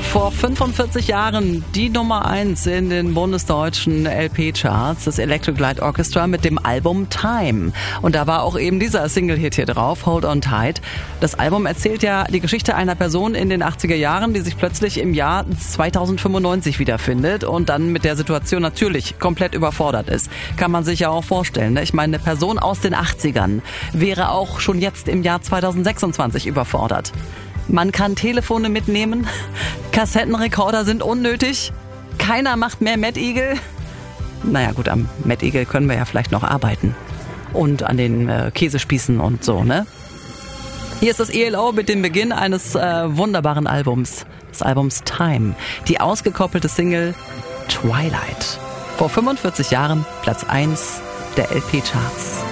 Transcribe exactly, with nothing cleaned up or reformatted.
Vor fünfundvierzig Jahren die Nummer eins in den bundesdeutschen L P-Charts, das Electric Light Orchestra mit dem Album Time. Und da war auch eben dieser Single-Hit hier drauf, Hold On Tight. Das Album erzählt ja die Geschichte einer Person in den achtziger Jahren, die sich plötzlich im Jahr zweitausendfünfundneunzig wiederfindet und dann mit der Situation natürlich komplett überfordert ist. Kann man sich ja auch vorstellen. Ne? Ich meine, eine Person aus den achtzigern wäre auch schon jetzt im Jahr zweitausendsechsundzwanzig überfordert. Man kann Telefone mitnehmen, Kassettenrekorder sind unnötig, keiner macht mehr Mad Eagle. Naja gut, am Mad Eagle können wir ja vielleicht noch arbeiten. Und an den äh, Käsespießen und so, ne? Hier ist das E L O mit dem Beginn eines äh, wunderbaren Albums, des Albums Time. Die ausgekoppelte Single Twilight. Vor fünfundvierzig Jahren Platz eins der L P-Charts.